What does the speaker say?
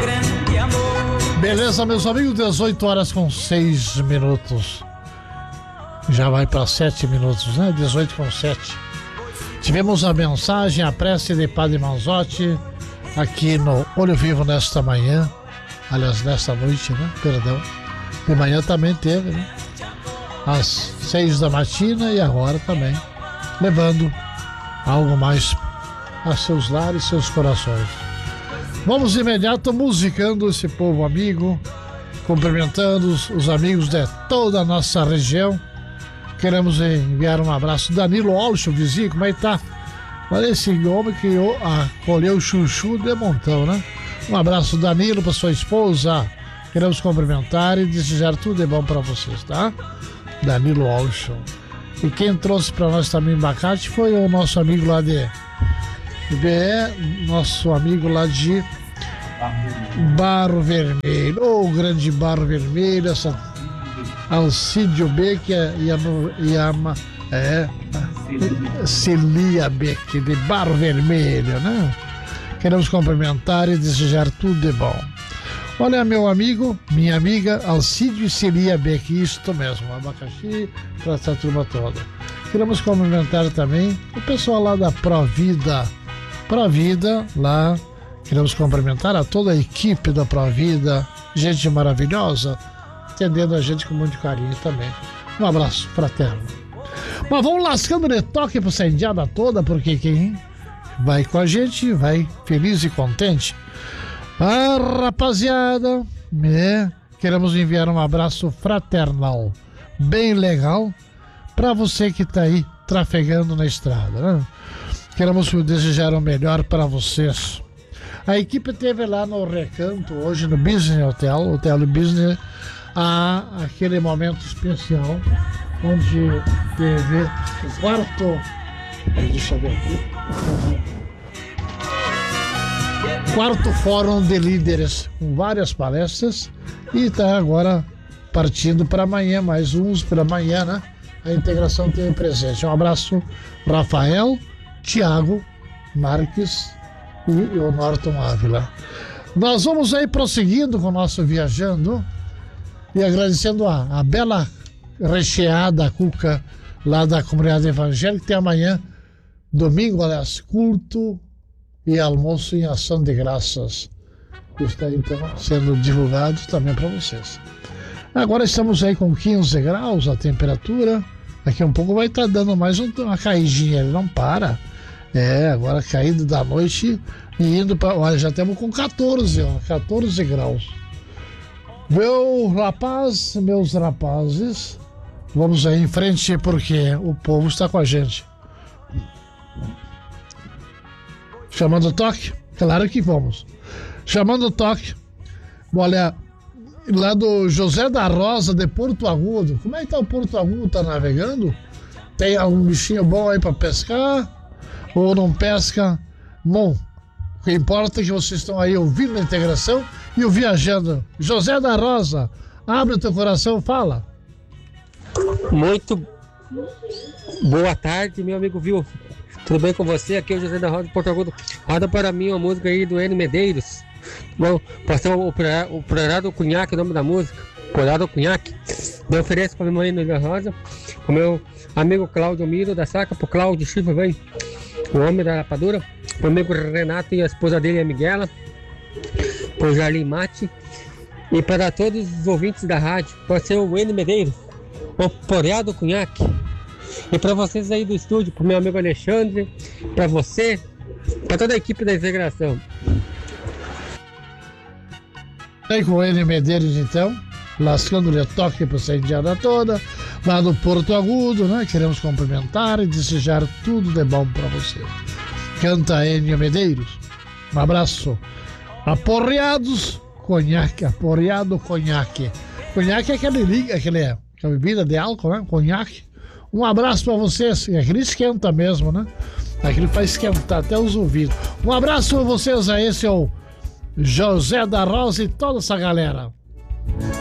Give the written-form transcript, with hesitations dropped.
Beleza, meus amigos, 18 horas com 6 minutos. Já vai para 7 minutos, né? 18 com 7. Tivemos a mensagem, a prece de Padre Manzotti aqui no Olho Vivo nesta manhã. Aliás, nesta noite, né? Perdão. De manhã também teve, né? Às 6 da matina e agora também. Levando algo mais a seus lares e seus corações. Vamos de imediato musicando esse povo amigo, cumprimentando os amigos de toda a nossa região. Queremos enviar um abraço. Danilo Olcho, vizinho, como é que tá? Olha esse homem que acolheu o chuchu de montão, né? Um abraço, Danilo, para sua esposa. Queremos cumprimentar e desejar tudo de bom para vocês, tá? Danilo Olcho. E quem trouxe para nós também abacate foi o nosso amigo lá de nosso amigo lá de Barro Vermelho, o grande Barro Vermelho, essa Alcídio Beck Celia Beck de Barro Vermelho, né? Queremos cumprimentar e desejar tudo de bom. Olha, meu amigo, minha amiga Alcídio e Celia Beck, isto mesmo, abacaxi para essa turma toda. Queremos cumprimentar também o pessoal lá da Provida lá. Queremos cumprimentar a toda a equipe da Provida, gente maravilhosa, atendendo a gente com muito carinho também. Um abraço fraterno. Mas vamos lascando de toque para essa indiada toda, porque quem vai com a gente vai feliz e contente. Rapaziada, queremos enviar um abraço fraternal, bem legal, para você que está aí trafegando na estrada, né? Queremos desejar o melhor para vocês. A equipe teve lá no Recanto, hoje no Business Hotel Business, aquele momento especial, onde teve o quarto... Deixa eu ver aqui. Quarto Fórum de Líderes, com várias palestras, e está agora partindo para amanhã, mais uns para amanhã, né? A integração teve presente. Um abraço, Rafael, Tiago Marques e o Norton Ávila. Nós vamos aí prosseguindo com o nosso Viajando e agradecendo a bela recheada cuca lá da comunidade evangélica, que tem amanhã, domingo, aliás, culto e almoço em ação de graças. Está então sendo divulgado também para vocês. Agora estamos aí com 15 graus a temperatura. Daqui a um pouco vai estar dando mais uma caidinha, ele não para. Agora caído da noite e indo para... Olha, já estamos com 14 graus. Meus rapazes, vamos aí em frente porque o povo está com a gente. Chamando o toque? Claro que vamos. Chamando o toque. Olha, lá do José da Rosa de Porto Agudo. Como é que tá o Porto Agudo? Tá navegando? Tem algum bichinho bom aí para pescar? Ou não pesca? Bom, o que importa é que vocês estão aí ouvindo a integração e o Viajando. José da Rosa, abre o teu coração, fala. Muito boa tarde, meu amigo Viu. Tudo bem com você? Aqui é o José da Rosa de Porto Agudo. Roda para mim uma música aí do N. Medeiros. Bom, passou o Operário do Cunhaque, o nome da música. Operário do Cunhaque. Eu ofereço para minha mãe da Rosa, o meu amigo Cláudio Miro da Saca, pro Cláudio Chifa, vem, o homem da rapadura, pro amigo Renato e a esposa dele, a Miguela, pro Jarlim Mate, e para todos os ouvintes da rádio, pode ser o N. Medeiros, o Operário do Cunhaque. E para vocês aí do estúdio, pro meu amigo Alexandre, para você, para toda a equipe da integração. Aí com o N. Medeiros, então, lascando-lhe toque para essa indiada toda, lá do Porto Agudo, né? Queremos cumprimentar e desejar tudo de bom para você. Canta N. Medeiros. Um abraço. Aporreados, conhaque, aporreado conhaque. Conhaque é aquela bebida de álcool, né? Conhaque. Um abraço para vocês. Aquele esquenta mesmo, né? Aquele faz esquentar até os ouvidos. Um abraço para vocês aí, seu José da Rosa e toda essa galera.